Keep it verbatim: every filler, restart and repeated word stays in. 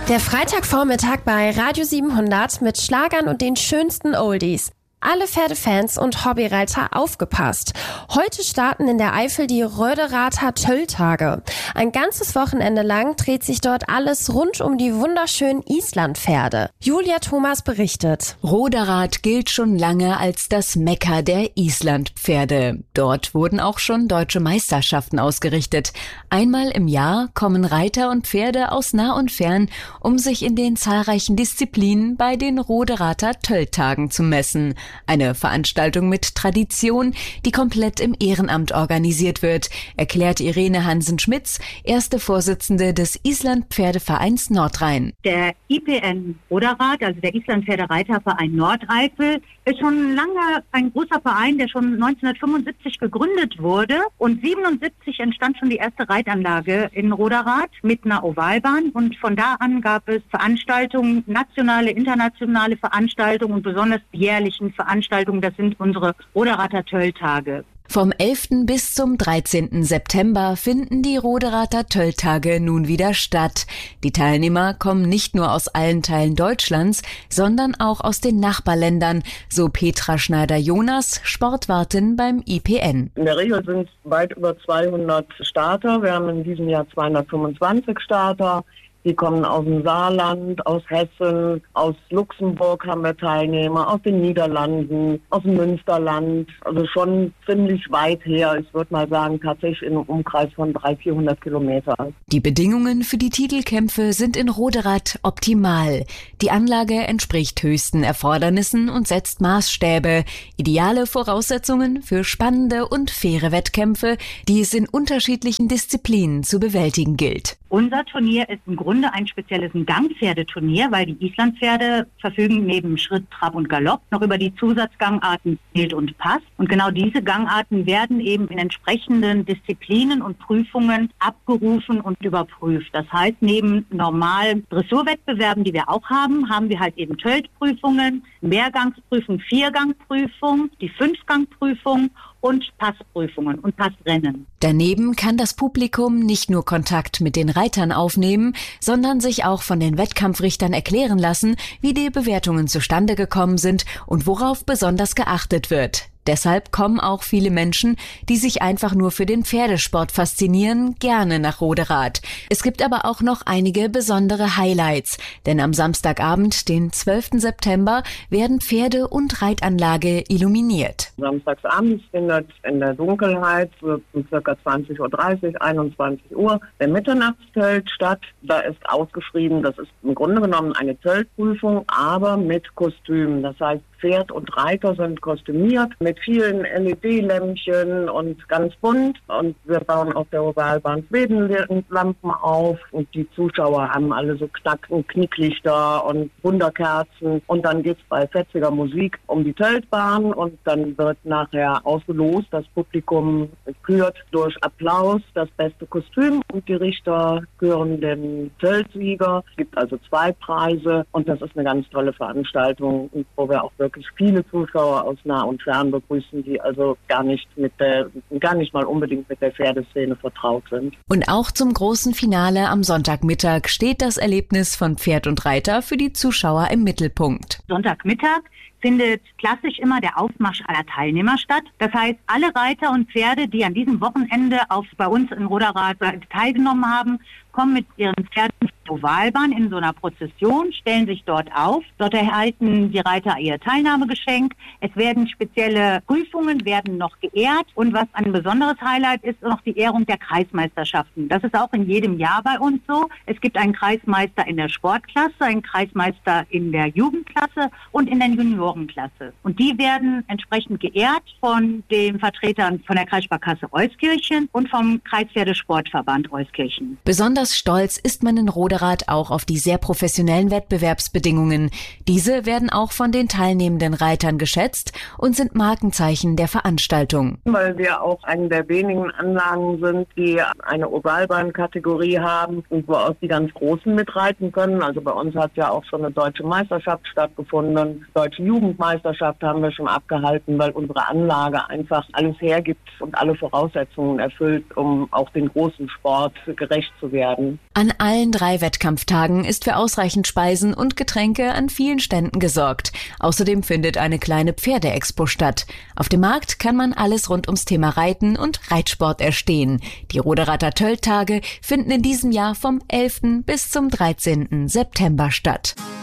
Der Freitagvormittag bei Radio siebenhundert mit Schlagern und den schönsten Oldies. Alle Pferdefans und Hobbyreiter aufgepasst. Heute starten in der Eifel die Röderather Tölltage. Ein ganzes Wochenende lang dreht sich dort alles rund um die wunderschönen Islandpferde. Julia Thomas berichtet. Roderath gilt schon lange als das Mekka der Islandpferde. Dort wurden auch schon deutsche Meisterschaften ausgerichtet. Einmal im Jahr kommen Reiter und Pferde aus nah und fern, um sich in den zahlreichen Disziplinen bei den Röderather Tölltagen zu messen. Eine Veranstaltung mit Tradition, die komplett im Ehrenamt organisiert wird, erklärt Irene Hansen-Schmitz, erste Vorsitzende des Islandpferdevereins Nordrhein. Der I P N Roderath, also der Islandpferdereiterverein Nordeifel, ist schon lange ein großer Verein, der schon neunzehnhundertfünfundsiebzig gegründet wurde. Und siebenundsiebzig entstand schon die erste Reitanlage in Roderath mit einer Ovalbahn. Und von da an gab es Veranstaltungen, nationale, internationale Veranstaltungen und besonders jährlichen Veranstaltungen. Das sind unsere Röderather Tölltage. Vom elften bis zum dreizehnten September finden die Röderather Tölltage nun wieder statt. Die Teilnehmer kommen nicht nur aus allen Teilen Deutschlands, sondern auch aus den Nachbarländern, so Petra Schneider-Jonas, Sportwartin beim I P N. In der Regel sind es weit über zweihundert Starter. Wir haben in diesem Jahr zweihundertfünfundzwanzig Starter. Die kommen aus dem Saarland, aus Hessen, aus Luxemburg haben wir Teilnehmer, aus den Niederlanden, aus dem Münsterland. Also schon ziemlich weit her. Ich würde mal sagen, tatsächlich in einem Umkreis von dreihundert, vierhundert Kilometern. Die Bedingungen für die Titelkämpfe sind in Roderath optimal. Die Anlage entspricht höchsten Erfordernissen und setzt Maßstäbe. Ideale Voraussetzungen für spannende und faire Wettkämpfe, die es in unterschiedlichen Disziplinen zu bewältigen gilt. Unser Turnier ist im Grunde ein spezielles Gangpferdeturnier, weil die Islandpferde verfügen neben Schritt, Trab und Galopp noch über die Zusatzgangarten Schild und Pass. Und genau diese Gangarten werden eben in entsprechenden Disziplinen und Prüfungen abgerufen und überprüft. Das heißt, neben normalen Dressurwettbewerben, die wir auch haben, haben wir halt eben Tölt-Prüfungen, Mehrgangsprüfung, Viergangprüfung, die Fünfgangprüfung und Passprüfungen und Passrennen. Daneben kann das Publikum nicht nur Kontakt mit den Reitern aufnehmen, sondern sich auch von den Wettkampfrichtern erklären lassen, wie die Bewertungen zustande gekommen sind und worauf besonders geachtet wird. Deshalb kommen auch viele Menschen, die sich einfach nur für den Pferdesport faszinieren, gerne nach Roderath. Es gibt aber auch noch einige besondere Highlights, denn am Samstagabend, den zwölften September, werden Pferde und Reitanlage illuminiert. Samstagsabends findet in der Dunkelheit um ca. zwanzig Uhr dreißig, einundzwanzig Uhr der Mitternachtstölt statt. Da ist ausgeschrieben, das ist im Grunde genommen eine Töltprüfung, aber mit Kostüm. Das heißt, Pferd und Reiter sind kostümiert mit vielen L E D-Lämpchen und ganz bunt. Und wir bauen auf der Ovalbahn Schwedenlampen auf und die Zuschauer haben alle so Knack- und Knicklichter und Wunderkerzen. Und dann geht's bei fetziger Musik um die Töltbahn und dann wird nachher ausgelost. Das Publikum kürt durch Applaus das beste Kostüm und die Richter küren den Töltsieger. Es gibt also zwei Preise und das ist eine ganz tolle Veranstaltung, wo wir auch wirklich viele Zuschauer aus nah und fern begrüßen, die also gar nicht mit der, gar nicht mal unbedingt mit der Pferdeszene vertraut sind. Und auch zum großen Finale am Sonntagmittag steht das Erlebnis von Pferd und Reiter für die Zuschauer im Mittelpunkt. Sonntagmittag findet klassisch immer der Aufmarsch aller Teilnehmer statt. Das heißt, alle Reiter und Pferde, die an diesem Wochenende auf, bei uns in Roderath teilgenommen haben, kommen mit ihren Pferden zur Ovalbahn in so einer Prozession, stellen sich dort auf. Dort erhalten die Reiter ihr Teilnahmegeschenk. Es werden spezielle Prüfungen, werden noch geehrt. Und was ein besonderes Highlight ist, noch die Ehrung der Kreismeisterschaften. Das ist auch in jedem Jahr bei uns so. Es gibt einen Kreismeister in der Sportklasse, einen Kreismeister in der Jugendklasse und in der Juniorenklasse. Und die werden entsprechend geehrt von den Vertretern von der Kreissparkasse Euskirchen und vom Kreispferdesportverband Euskirchen. Besonders stolz ist man in Roderath auch auf die sehr professionellen Wettbewerbsbedingungen. Diese werden auch von den teilnehmenden Reitern geschätzt und sind Markenzeichen der Veranstaltung. Weil wir auch eine der wenigen Anlagen sind, die eine Ovalbahnkategorie haben und wo auch die ganz Großen mitreiten können. Also bei uns hat ja auch schon eine deutsche Meisterschaft stattgefunden. Deutsche Jugendmeisterschaft haben wir schon abgehalten, weil unsere Anlage einfach alles hergibt und alle Voraussetzungen erfüllt, um auch den großen Sport gerecht zu werden. An allen drei Wettkampftagen ist für ausreichend Speisen und Getränke an vielen Ständen gesorgt. Außerdem findet eine kleine Pferdeexpo statt. Auf dem Markt kann man alles rund ums Thema Reiten und Reitsport erstehen. Die Roderater Tölttage finden in diesem Jahr vom elften bis zum dreizehnten September statt.